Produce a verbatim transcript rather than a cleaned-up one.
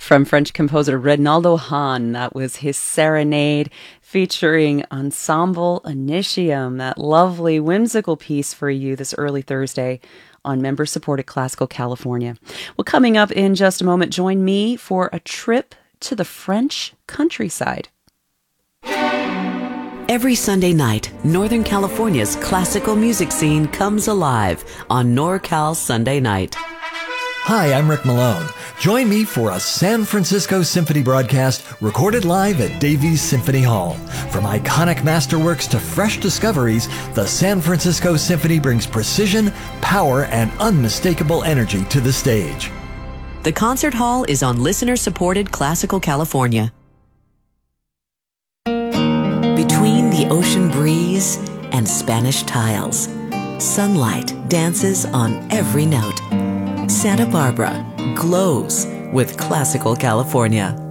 From French composer Reynaldo Hahn, that was his Serenade featuring Ensemble Initium, that lovely whimsical piece for you this early Thursday on member-supported Classical California. Well, coming up in just a moment, join me for a trip to the French countryside. Every Sunday night, Northern California's classical music scene comes alive on NorCal Sunday Night. Hi, I'm Rick Malone. Join me for a San Francisco Symphony broadcast recorded live at Davies Symphony Hall. From iconic masterworks to fresh discoveries, the San Francisco Symphony brings precision, power, and unmistakable energy to the stage. The concert hall is on listener-supported Classical California. Between the ocean breeze and Spanish tiles, sunlight dances on every note. Santa Barbara glows with Classical California.